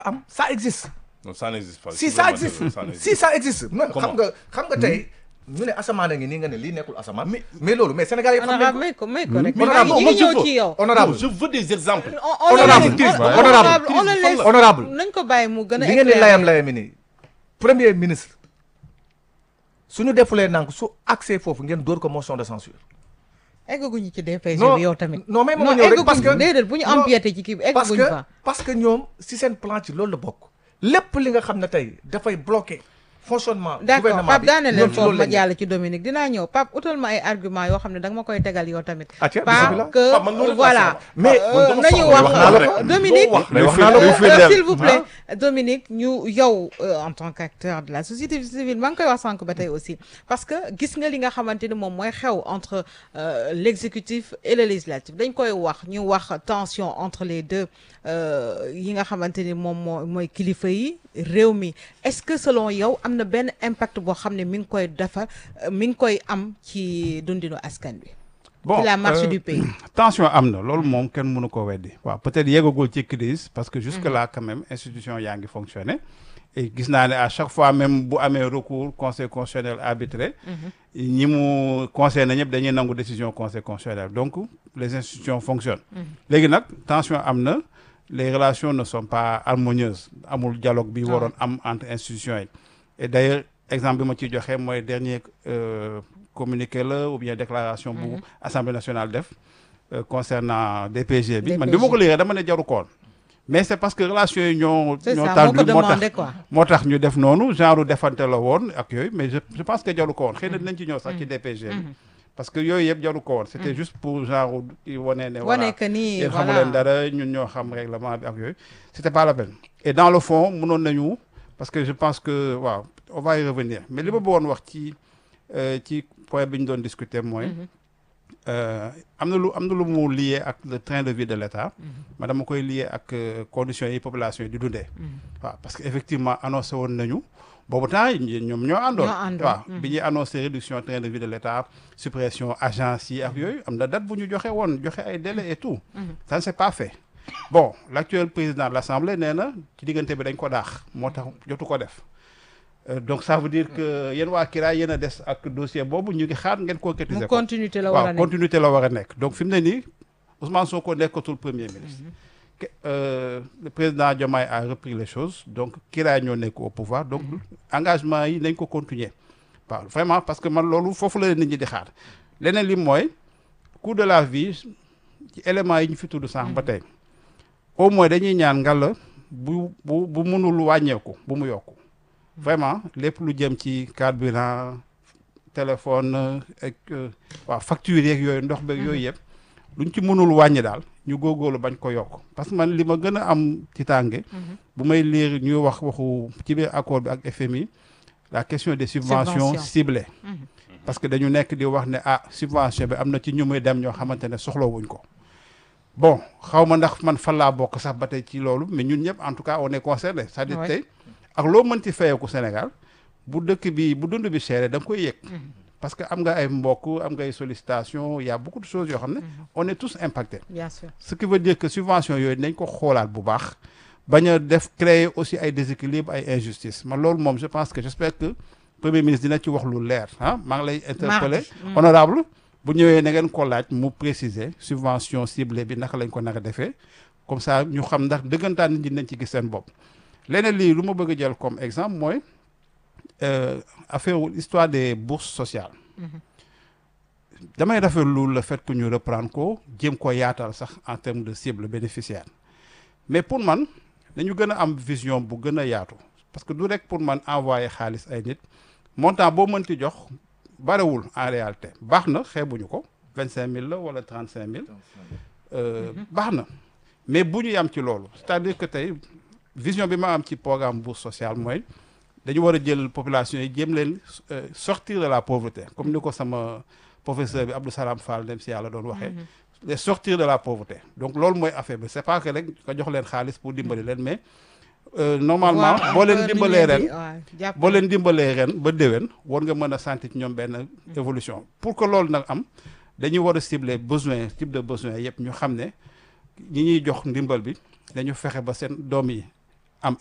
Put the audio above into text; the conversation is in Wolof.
am ça existe. non ça n'existe pas. si ça existe si ça existe. man xam nga tey. ñu ne asamaan a ngi nii nga ne lii nekkul asamaan. mais loolu mais Sénégal yi xam nañ ko. may ko rek. honorable ñu ngi ñëw ci yow. honorable je veux des exemples. honorable nañ ko bàyyi mu gën a. li ngeen di layam nii premier ministre suñu defulee nank su accès foofu ngeen dóor ko motion de censure. eggaguñu ci DPG bi yow tamit. non mais ma ñëw rek parce que déedéet bu ñu empiété ci kii bi eggaguñu fa. parce que ñoom si seen plan ci loolu la bokk. lépp li nga xam ne tey dafay bloqué. fonctionnement d'accord Pape daane leen foofu ma jàll ci Dominique dinaa ñëw Pape utal ma ay argument yoo xam ne da nga ma koy tegal yow tamit. parce que voilà. mais nañu wax Dominique s'il vous plaît Dominique ñu yow en tant qu'acteur de la société civile maa ngi koy wax sànq ba tey aussi parce que gis nga li nga xamante ni moom mooy xew entre l'exécutif et le législatif dañ koy wax ñu wax tension entre les deux yi nga xamante ni moom mooy kilifa yi réew mi est-ce que selon yow am na benn impact boo xam ne mi ngi koy defar mi ngi koy am ci dundinu askan bi. bon ci la marche du pays. tension am na loolu moom kenn mënu ko weddi. waaw peut-être yeggagul ci crise parce que jusque là quand même institution yaa ngi fonctionner et gis naa ne à chaque fois même bu amee recours conseil constitutionnel arbitré. ñi mu concerné ñëpp dañuy nangu décision conseil constitutionnel donc les institutions fonctionnent. léegi nag tension am na. les relations ne sont pas harmonieuses amul dialogue bi waroon am entre institutions yi et d'ailleurs exemple bi ma ciy joxe mooy dernier communiqué la ou bien déclaration bu Assemblée nationale def concernant DPG bi man bi ma ko lire dama ne jaru koon mais c'est parce que relations yi ñoo tàllu moo tax ñu def noonu genre defante la woon ak yooyu mais je pense que jaru ko woon xëy na dinañ ci ñëw sax ci DPG bi parce que yooyu yëpp jaru ko woon c'était juste pour genre wane ne voilà que ni yéen xamu leen dara ñun ñoo xam règlement bi ak yooyu c'était pas la peine et dans le fond mënoon nañu parce que je pense que waaw on va y revenir mais li ma bëggoon wax ci point bi ñu doon discuter mooy am na lu mu lié ak le train de vie de l'État ma dama koy lié ak conditions yi population yi di dundee waaw parce que effectivement annoncé woon nañu boobu temps ñoom ñoo àndoon waaw bi ñuy annoncé réduction train de vie de l'État suppression agence yi ak yooyu am na date bu ñu joxe ay délais et tout ça ne s'est pas fait bon l'actuel président de l'Assemblée nee na ci diggante bi dañ ko daax moo tax jotu ko def donc ça veut dire que yéen waa Kira yéen a des ak dossier boobu ñu ngi xaar ngeen concrétiser ko continuité la war a nekk waaw continuité la war a nekk donc fi mu ne nii Ousmane Sonko nekkatul premier ministre le président Diomaye a repris les choses donc Kira ñoo nekk au pouvoir donc engagement yi nañ ko continuer waaw vraiment parce que man loolu foofu la nit ñi di xaar leneen li mooy coût de la vie ci éléments yi ñu fi tudd sànq ba tey au moins dañuy ñaan ngalla bu mënul wàññeeku bu mu yokku vraiment lépp lu jëm ci carburant téléphone ak waaw facture yeeg yooyu ndox beeg yooyu yëpp luñ ci mënul wàññi daal ñu góorgóorlu bañ ko yokk parce que man li ma gën a am ci tànge bu may lire ñuy waxu ci biir accord bi ak FMI la question des subventions ciblées parce que dañu nekk di wax ne subvention bi am na ci ñu muy dem ñoo xamante ne soxlawuñ ko bon xaw ma ndax man fan laa bokk sax ba tey ci loolu mais ñun ñëpp en tout cas on est concerné c'est-à-dire tey ak loo mënti fayeeku Sénégal bu dëkk bi bu dund bi cher da nga koy yëg parce que am nga ay mbokk am nga ay sollicitation il y a beaucoup de choses yoo xam ne on est tous impactés bien sûr ce qui veut dire que subvention yooyu nañ ko xoolaat bu baax bañ a créer aussi ay déséquilibre ay injustice man loolu moom je pense que j'espère que premier ministre dina ci wax lu leer maa ngi lay interpeller honorable bu ñëwee na ngeen ko laaj mu préciser subvention ciblée bi naka lañ ko nar a defee comme ça ñu xam ndax dëggantaan nit ñi nañ ci gis seen bopp leneen lii lu ma bëgg a jël comme exemple mooy affaire histoire des bourses sociales damay rafetlu le fait que ñu reprendre ko jéem ko yaatal sax en termes de cible bénéficiaire mais pour man dañu gën a am vision bu gën a yaatu parce que du rek pour man envoyer xaalis ay nit montant boo mënti jox barewul en réalité baax na xeebuñu ko 25000 la wala 35000 baax na mais bu ñu yam ci loolu c'est-à-dire que tey vision bi ma am ci programme bourse sociale mooy dañu war a jël population yi jéem leen sortir de la pauvreté comme ni ko sama professeur bi Abdou Salam Fall dem si yàlla doon waxee les sortir de la pauvreté donc loolu mooy affaire bi c'est pas que rek nga jox leen xaalis pour dimbali leen mais normalement boo leen dimbalee ren ba déwén war nga mën a sentir ci ñoom benn évolution pour que loolu nag am dañuy war a cibler besoin type de besoin yëpp ñu xam ne ñi ñuy jox ndimbal bi dañu fexe ba seen doom yi